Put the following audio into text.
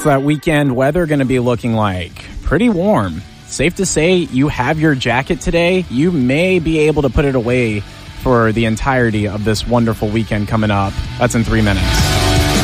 What's that weekend weather going to be looking like? Pretty warm. Safe to say you have your jacket today. You may be able to put it away for the entirety of this wonderful weekend coming up. That's in 3 minutes.